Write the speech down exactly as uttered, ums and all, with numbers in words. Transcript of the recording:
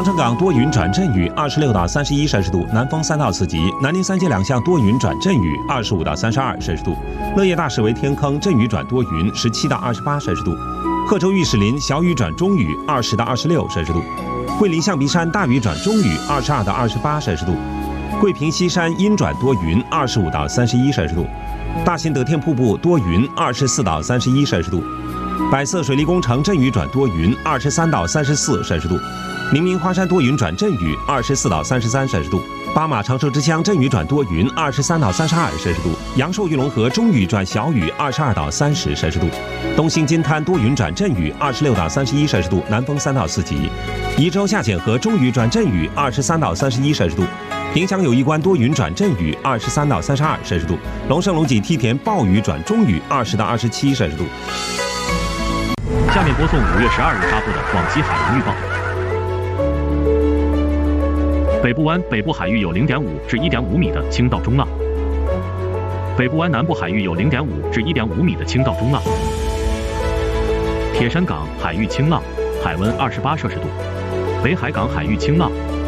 防城港多云转阵雨，二十六到三十一摄氏度，南风三到四级；南宁三街两巷多云转阵雨，二十五到三十二摄氏度；乐业大室为天坑，阵雨转多云，十七到二十八摄氏度；贺州玉石林小雨转中雨，二十到二十六摄氏度；桂林象鼻山大雨转中雨，二十二到二十八摄氏度；桂平西山阴转多云，二十五到三十一摄氏度；大新得天瀑布多云，二十四到三十一摄氏度；百色水利工程阵雨转多云，二十三到三十四摄氏度；宁明花山多云转阵雨，二十四到三十三摄氏度；巴马长寿之乡阵雨转多云，二十三到三十二摄氏度；阳朔玉龙河中雨转小雨，二十二到三十摄氏度；东兴金滩多云转阵雨，二十六到三十一摄氏度，南风三到四级；宜州下简河中雨转阵雨，二十三到三十一摄氏度；萍乡友谊关多云转阵雨，二十三到三十二摄氏度；龙胜龙脊梯田暴雨转中雨，二十到二十七摄氏度。 下面播送五月十二日发布的广西海洋预报。北部湾北部海域有 零点五至一点五米的轻到中浪，北部湾南部海域有 零点五至一点五米的轻到中浪。铁山港海域轻浪，海温二十八摄氏度；北海港海域轻浪。